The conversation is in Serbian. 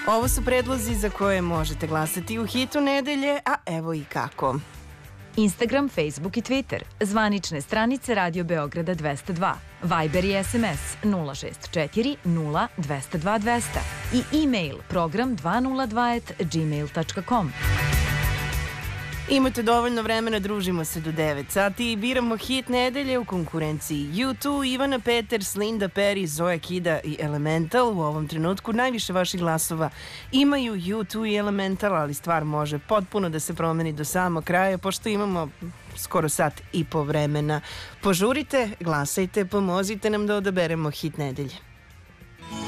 Ovo su predlozi za koje možete glasati u hitu nedelje, a evo i kako. Instagram, Facebook i Twitter, zvanične stranice Radio Beograda 202, Viber i SMS 064 0 202 200 i e-mail program 202@gmail.com. Imate dovoljno vremena, družimo se do 9 sati i biramo hit nedelje u konkurenciji U2, Ivana Peters, Linda Perry, Zoe Kida i Elemental. U ovom trenutku najviše vaših glasova imaju U2 i Elemental, ali stvar može potpuno da se promeni do samog kraja, pošto imamo skoro sat i po vremena. Požurite, glasajte, pomozite nam da odaberemo hit nedelje.